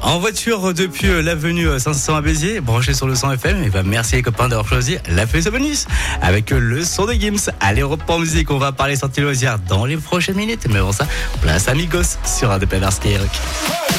En voiture depuis l'avenue 500 à Béziers, branché sur le 100 FM. Et merci les copains d'avoir choisi la feuille bonus avec le son de Gims. Allez, repos musique, on va parler sortie loisirs dans les prochaines minutes. Mais avant ça, place Amigos sur un de Skyrock.